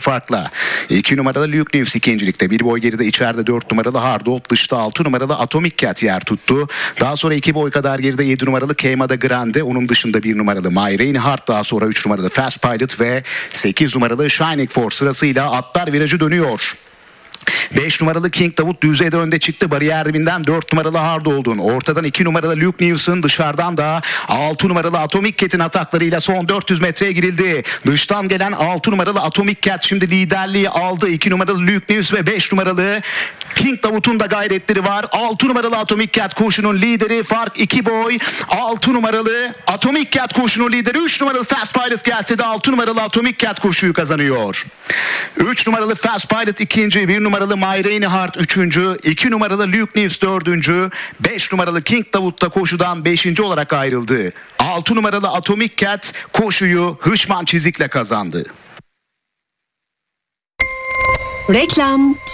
farkla. 2 numaralı Luke News ikincilikte. Bir boy geride içeride 4 numaralı Hardult, dışta 6 numaralı Atomic Cat yer tuttu. Daha sonra 2 boy kadar geride 7 numaralı Keimada Grande. Onun dışında 1 numaralı My Reinhardt, daha sonra 3 numaralı Fast Pilot ve 8 numaralı Shining Force sırasıyla atlar virajı dönüyor. 5 numaralı King Davut düzeyde önde çıktı. Bariyer dibinden 4 numaralı Hardolt'un. Ortadan 2 numaralı Luke Newson, dışarıdan da 6 numaralı Atomic Cat'in ataklarıyla son 400 metreye girildi. Dıştan gelen 6 numaralı Atomic Cat şimdi liderliği aldı. 2 numaralı Luke Newson ve 5 numaralı King Davut'un da gayretleri var. 6 numaralı Atomic Cat koşunun lideri, fark 2 boy. 6 numaralı Atomic Cat koşunun lideri, 3 numaralı Fast Pilot gelse de 6 numaralı Atomic Cat koşuyu kazanıyor. 3 numaralı Fast Pilot ikinci, 1 numaralı My Reinhardt üçüncü, 2 numaralı Luke News dördüncü, 5 numaralı King Davut da koşudan 5. olarak ayrıldı. 6 numaralı Atomic Cat koşuyu hışman çizikle kazandı. Reklam.